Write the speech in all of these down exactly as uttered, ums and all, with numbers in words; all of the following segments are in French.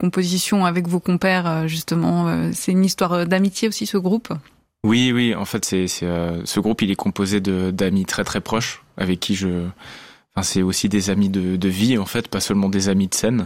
composition avec vos compères, justement. C'est une histoire d'amitié aussi, ce groupe ? Oui, oui. En fait, c'est, c'est euh, ce groupe, il est composé de d'amis très très proches avec qui je. Enfin, c'est aussi des amis de, de vie, en fait, pas seulement des amis de scène.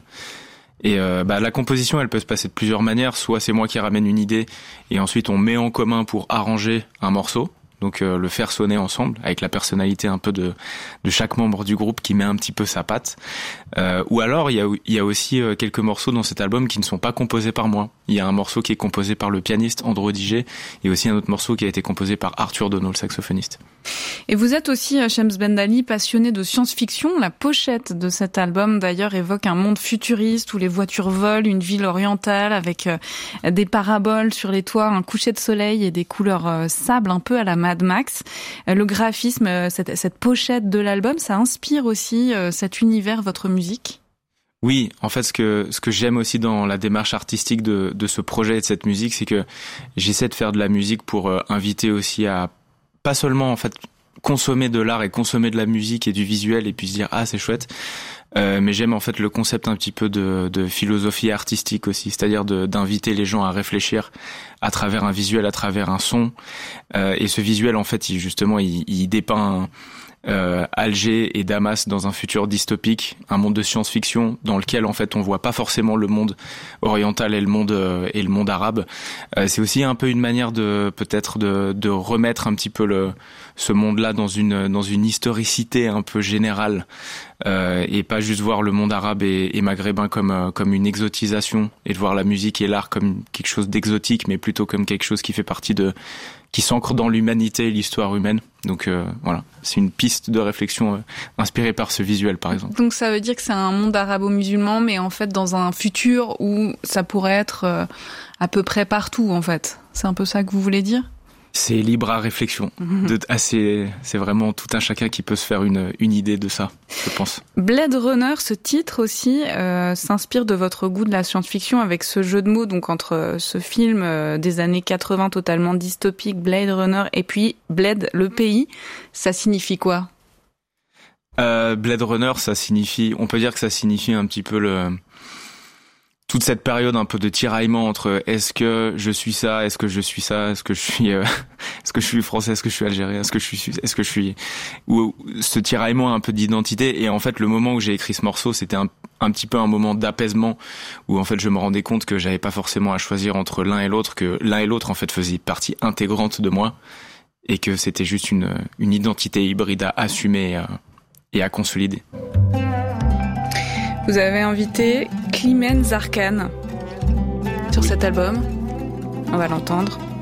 Et euh, bah, la composition, elle peut se passer de plusieurs manières. Soit c'est moi qui ramène une idée et ensuite on met en commun pour arranger un morceau. Donc euh, le faire sonner ensemble avec la personnalité un peu de de chaque membre du groupe qui met un petit peu sa patte. Euh, ou alors il y a il y a aussi euh, quelques morceaux dans cet album qui ne sont pas composés par moi. Il y a un morceau qui est composé par le pianiste Andrew Diger et aussi un autre morceau qui a été composé par Arthur Dono, le saxophoniste. Et vous êtes aussi, Shems Ben Ali, passionné de science-fiction. La pochette de cet album, d'ailleurs, évoque un monde futuriste où les voitures volent, une ville orientale avec euh, des paraboles sur les toits, un coucher de soleil et des couleurs euh, sable un peu à la Mad Max. Euh, le graphisme, euh, cette, cette pochette de l'album, ça inspire aussi euh, cet univers, votre musique ? Oui, en fait, ce que ce que j'aime aussi dans la démarche artistique de de ce projet et de cette musique, c'est que j'essaie de faire de la musique pour euh, inviter aussi à pas seulement en fait consommer de l'art et consommer de la musique et du visuel et puis se dire ah c'est chouette, euh, mais j'aime en fait le concept un petit peu de de philosophie artistique aussi, c'est-à-dire de d'inviter les gens à réfléchir à travers un visuel, à travers un son, euh, et ce visuel en fait il justement il, il dépeint Euh, Alger et Damas dans un futur dystopique, un monde de science-fiction dans lequel en fait on voit pas forcément le monde oriental et le monde euh, et le monde arabe. Euh, c'est aussi un peu une manière de peut-être de de remettre un petit peu le ce monde-là dans une dans une historicité un peu générale, euh, et pas juste voir le monde arabe et, et maghrébin comme euh, comme une exotisation et de voir la musique et l'art comme quelque chose d'exotique, mais plutôt comme quelque chose qui fait partie de qui s'ancre dans l'humanité et l'histoire humaine. Donc euh, voilà, c'est une piste de réflexion euh, inspirée par ce visuel, par exemple. Donc ça veut dire que c'est un monde arabo-musulman, mais en fait dans un futur où ça pourrait être euh, à peu près partout, en fait. C'est un peu ça que vous voulez dire ? C'est libre à réflexion. Mmh. De, assez, c'est vraiment tout un chacun qui peut se faire une, une idée de ça, je pense. Blade Runner, ce titre aussi, euh, s'inspire de votre goût de la science-fiction avec ce jeu de mots donc entre ce film euh, des années quatre-vingts totalement dystopique, Blade Runner, et puis Bled, le pays. Ça signifie quoi ? euh, Blade Runner, ça signifie, on peut dire que ça signifie un petit peu le... toute cette période un peu de tiraillement entre est-ce que je suis ça, est-ce que je suis ça, est-ce que je suis euh, est-ce que je suis français, est-ce que je suis algérien, est-ce que je suis est-ce que je suis ou ce tiraillement un peu d'identité. Et en fait le moment où j'ai écrit ce morceau, c'était un un petit peu un moment d'apaisement où en fait je me rendais compte que j'avais pas forcément à choisir entre l'un et l'autre, que l'un et l'autre en fait faisaient partie intégrante de moi et que c'était juste une une identité hybride à assumer et à, et à consolider. Vous avez invité Klimane Zarkan sur cet album. On va l'entendre.